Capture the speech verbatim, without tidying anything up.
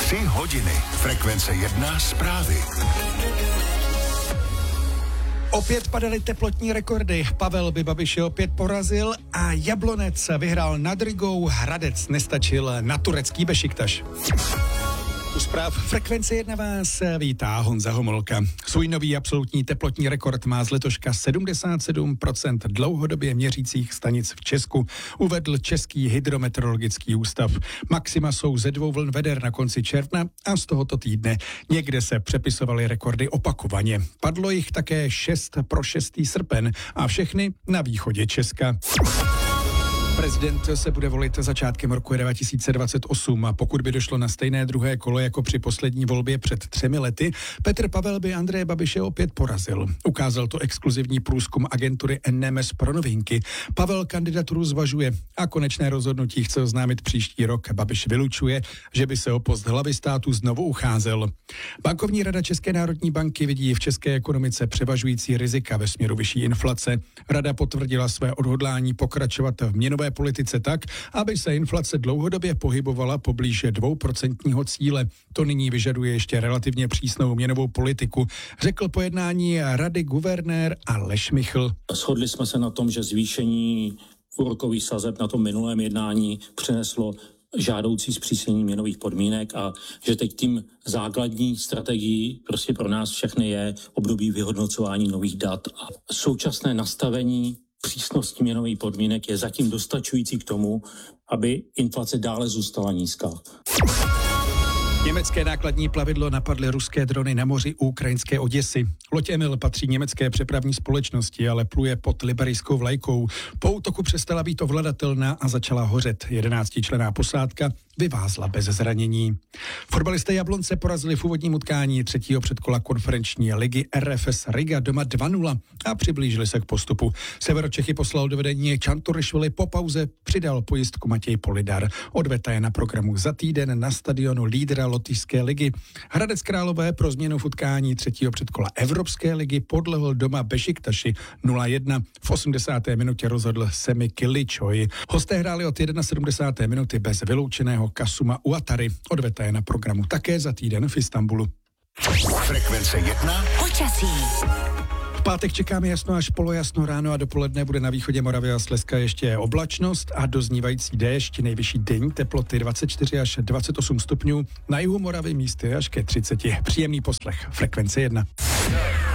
Tři hodiny. Frekvence jedna zprávy. Opět padaly teplotní rekordy. Pavel by Babiše opět porazil a Jablonec vyhrál nad Rigou, Hradec nestačil na turecký Bešiktaš. U zpráv Frekvence jedna vás vítá Honza Homolka. Svůj nový absolutní teplotní rekord má z letoška sedmdesát sedm procent dlouhodobě měřících stanic v Česku, uvedl Český hydrometeorologický ústav. Maxima jsou ze dvou vln veder na konci června a z tohoto týdne. Někde se přepisovaly rekordy opakovaně. Padlo jich také šest pro šestý srpen a všechny na východě Česka. Prezident se bude volit začátkem roku dva tisíce dvacet osm a pokud by došlo na stejné druhé kolo jako při poslední volbě před třemi lety, Petr Pavel by Andreje Babiše opět porazil. Ukázal to exkluzivní průzkum agentury N M S pro novinky. Pavel kandidaturu zvažuje a konečné rozhodnutí chce oznámit příští rok. Babiš vylučuje, že by se o post hlavy státu znovu ucházel. Bankovní rada České národní banky vidí v české ekonomice převažující rizika ve směru vyšší inflace. Rada potvrdila své odhodlání pokračovat v měnové politice tak, aby se inflace dlouhodobě pohybovala poblíž dvouprocentního cíle. To nyní vyžaduje ještě relativně přísnou měnovou politiku, řekl po jednání rady guvernér Aleš Michl. Shodli jsme se na tom, že zvýšení úrokových sazeb na tom minulém jednání přineslo žádoucí zpřísnění měnových podmínek a že teď tím základní strategií prostě pro nás všechny je období vyhodnocování nových dat a současné nastavení přísnosti měnových podmínek je zatím dostačující k tomu, aby inflace dále zůstala nízká. Německé nákladní plavidlo napadly ruské drony na moři u ukrajinské Oděsy. Loď Emil patří německé přepravní společnosti, ale pluje pod liberijskou vlajkou. Po útoku přestala být ovladatelná a začala hořet. Jedenáctičlenná posádka vyvázla bez zranění. Fotbalisté Jablonce porazili v úvodním utkání třetího předkola konferenční ligy R F S Riga doma dva nula a přiblížili se k postupu. Severočechy poslal do vedení Čanturišvili, po pauze přidal pojistku Matěj Polidar. Odveta je na programu za týden na stadionu lídra Lotyšské ligy. Hradec Králové pro změnu v utkání třetího předkola Evropské ligy podlehl doma Bešiktaši nula jedna. V osmdesáté minutě rozhodl Semi Kiličoj. Hosté hráli od sedmdesáté jedné minuty bez vyloučeného Kasuma Uatary. Odveta je na programu také za týden v Istanbulu. Frekvence jedna. Počasí. V pátek čekáme jasno až polojasno, ráno a dopoledne bude na východě Moravy a Slezska ještě oblačnost a doznívající déšť, nejvyšší denní teploty dvacet čtyři až dvacet osm stupňů, na jihu Moravy místy až ke třiceti. Příjemný poslech. Frekvence jedna.